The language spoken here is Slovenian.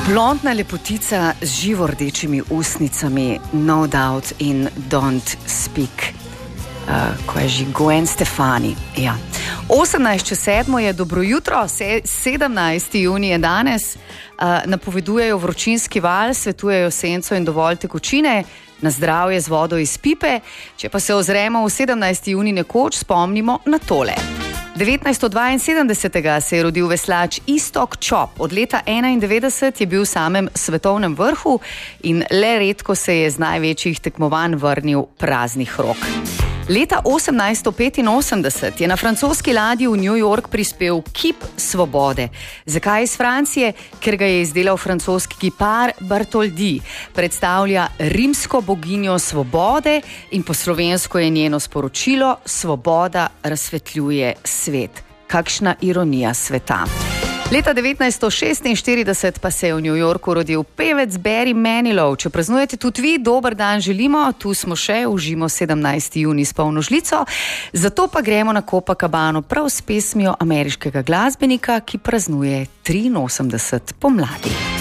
Blondna lepotica z živo rdečimi ustnicami, No Doubt in Don't Speak. Ko je že Gwen Stefani. Ja. 18:07 je dobro jutro, 17. junij je danes. Napovedujejo vročinski val, svetujejo senco in dovolj tekočine, na zdravje z vodo iz pipe. Če pa se ozremo v 17. junij nekoč, spomnimo na tole. 1972. se je rodil veslač Iztok Čop. Od leta 1991 je bil v samem svetovnem vrhu in le redko se je z največjih tekmovanj vrnil praznih rok. Leta 1885 je na francoski ladji v New York prispel kip svobode. Zakaj iz Francije? Ker ga je izdelal francoski kipar Bartholdi. Predstavlja rimsko boginjo svobode in po slovensko je njeno sporočilo: svoboda razsvetljuje svet. Kakšna ironija sveta. Leta 1946 pa se je v New Yorku rodil pevec Barry Manilow. Če praznujete tudi vi, dober dan želimo. Tu smo še, užimo 17. junij s polno žlico. Zato pa gremo na Copacabano prav s pesmijo ameriškega glasbenika, ki praznuje 83 pomladi.